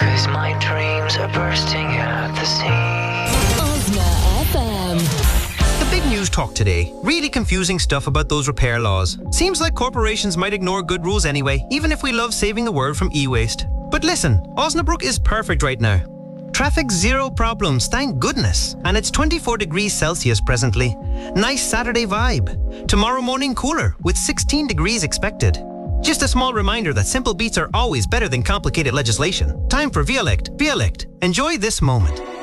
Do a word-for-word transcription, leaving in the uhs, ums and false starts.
'cause my dreams are bursting at the seams. Osna F M. The big news talk today. Really confusing stuff about those repair laws. Seems like corporations might ignore good rules anyway, even if we love saving the world from e-waste. But listen, Osnabrück is perfect right now. Traffic zero problems, thank goodness. And it's twenty-four degrees Celsius presently. Nice Saturday vibe. Tomorrow morning cooler, with sixteen degrees expected. Just a small reminder that simple beats are always better than complicated legislation. Time for Violect. Violect. Enjoy this moment.